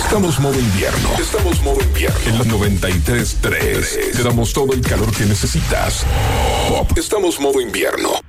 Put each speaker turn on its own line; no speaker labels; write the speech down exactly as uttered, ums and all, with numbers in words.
Estamos modo invierno. Estamos modo invierno. En la noventa y tres punto tres. Te damos todo el calor que necesitas. Pop. Estamos modo invierno.